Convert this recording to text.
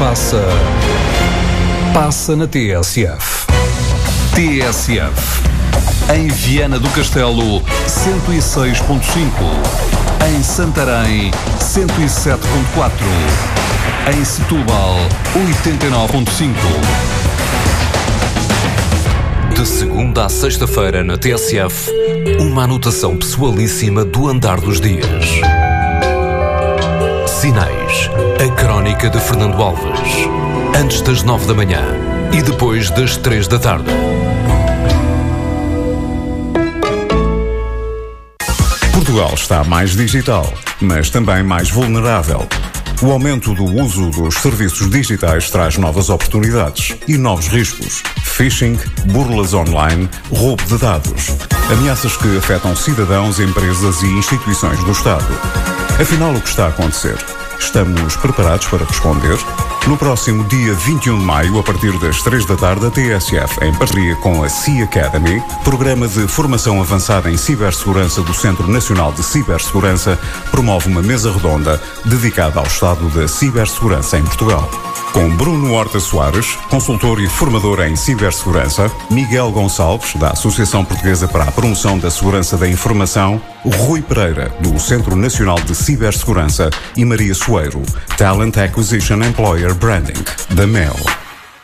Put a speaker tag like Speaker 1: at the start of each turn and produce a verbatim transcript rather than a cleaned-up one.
Speaker 1: passa, passa na T S F. T S F. Em Viana do Castelo, cento e seis ponto cinco. Em Santarém, cento e sete ponto quatro. Em Setúbal, oitenta e nove ponto cinco. De segunda à sexta-feira na T S F, uma anotação pessoalíssima do andar dos dias. Sinais, a crónica de Fernando Alves. Antes das nove da manhã e depois das três da tarde.
Speaker 2: Portugal está mais digital, mas também mais vulnerável. O aumento do uso dos serviços digitais traz novas oportunidades e novos riscos. Phishing, burlas online, roubo de dados. Ameaças que afetam cidadãos, empresas e instituições do Estado. Afinal, o que está a acontecer? Estamos preparados para responder? No próximo dia vinte e um de maio, a partir das três da tarde, a T S F, em parceria com a C Academy, programa de formação avançada em cibersegurança do Centro Nacional de Cibersegurança, promove uma mesa redonda dedicada ao estado da cibersegurança em Portugal. Com Bruno Horta Soares, consultor e formador em cibersegurança, Miguel Gonçalves, da Associação Portuguesa para a Promoção da Segurança da Informação, Rui Pereira, do Centro Nacional de Cibersegurança e Maria Soeiro, Talent Acquisition Employer Branding, da M E L.